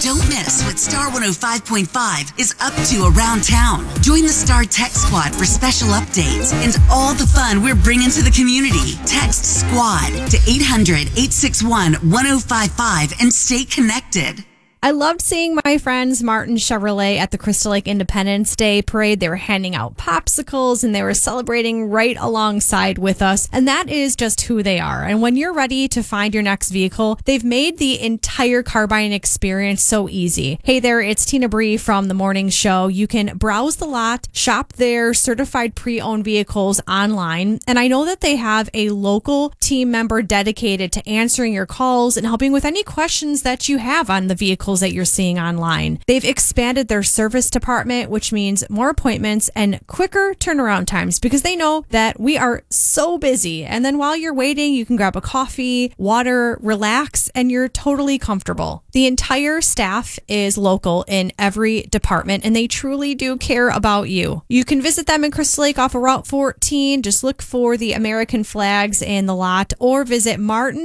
Don't miss what Star 105.5 is up to around town. Join the Star Tech Squad for special updates and all the fun we're bringing to the community. Text SQUAD to 800-861-1055 and stay connected. I loved seeing my friends Martin Chevrolet at the Crystal Lake Independence Day Parade. They were handing out popsicles and they were celebrating right alongside with us. And that is just who they are. And when you're ready to find your next vehicle, they've made the entire car buying experience so easy. Hey there, it's Tina Bree from The Morning Show. You can browse the lot, shop their certified pre-owned vehicles online. And I know that they have a local team member dedicated to answering your calls and helping with any questions that you have on the vehicles that you're seeing online. They've expanded their service department, which means more appointments and quicker turnaround times because they know that we are so busy. And then while you're waiting, you can grab a coffee, water, relax, and you're totally comfortable. The entire staff is local in every department, and they truly do care about you. You can visit them in Crystal Lake off of Route 14. Just look for the American flags in the lot or visit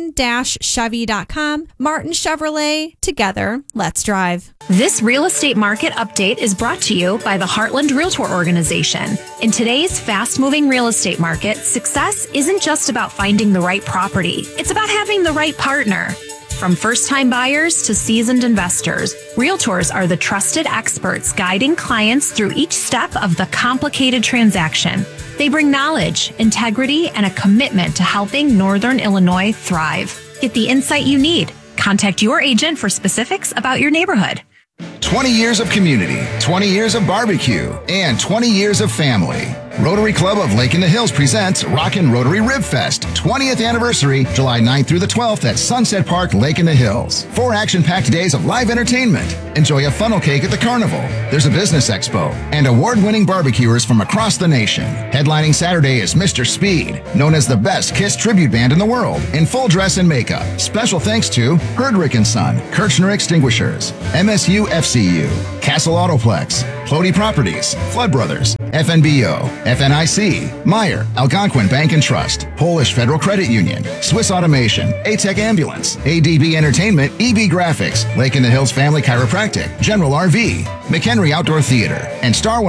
martin-chevy.com. Martin Chevrolet, together. Let's drive. This real estate market update is brought to you by the Heartland Realtor Organization. In today's fast-moving real estate market, success isn't just about finding the right property. It's about having the right partner. From first-time buyers to seasoned investors, realtors are the trusted experts guiding clients through each step of the complicated transaction. They bring knowledge, integrity, and a commitment to helping Northern Illinois thrive. Get the insight you need. Contact your agent for specifics about your neighborhood. 20 years of community, 20 years of barbecue, and 20 years of family. Rotary Club of Lake in the Hills presents Rockin' Rotary Rib Fest, 20th anniversary, July 9th through the 12th at Sunset Park, Lake in the Hills. 4 action-packed days of live entertainment. Enjoy a funnel cake at the carnival. There's a business expo and award-winning barbecuers from across the nation. Headlining Saturday is Mr. Speed, known as the best Kiss tribute band in the world, in full dress and makeup. Special thanks to Herdrick & Son, Kirchner Extinguishers, MSU FCU, Castle Autoplex, Clody Properties, Flood Brothers, FNBO, FNIC, Meyer, Algonquin Bank and Trust, Polish Federal Credit Union, Swiss Automation, A-Tech Ambulance, ADB Entertainment, EB Graphics, Lake in the Hills Family Chiropractic, General RV, McHenry Outdoor Theater, and Star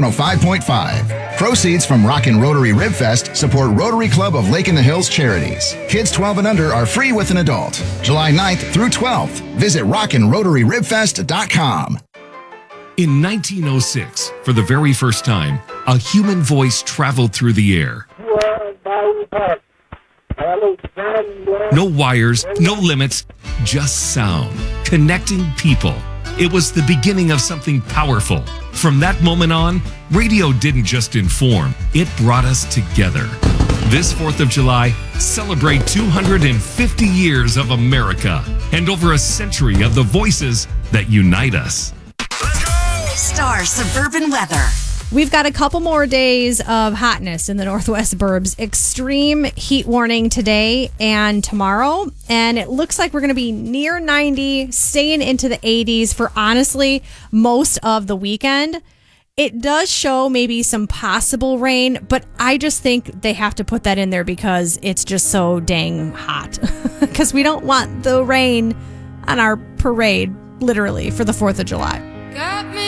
105.5. Proceeds from Rockin' Rotary Rib Fest support Rotary Club of Lake in the Hills charities. Kids 12 and under are free with an adult. July 9th through 12th. Visit rockinrotaryribfest.com. In 1906, for the very first time, a human voice traveled through the air. No wires, no limits, just sound, connecting people. It was the beginning of something powerful. From that moment on, radio didn't just inform, it brought us together. This 4th of July, celebrate 250 years of America and over a century of the voices that unite us. Star Suburban Weather. We've got a couple more days of hotness in the Northwest Burbs. Extreme heat warning today and tomorrow. And it looks like we're going to be near 90, staying into the 80s for honestly most of the weekend. It does show maybe some possible rain, but I just think they have to put that in there because it's just so dang hot. Because we don't want the rain on our parade, literally, for the 4th of July. Got me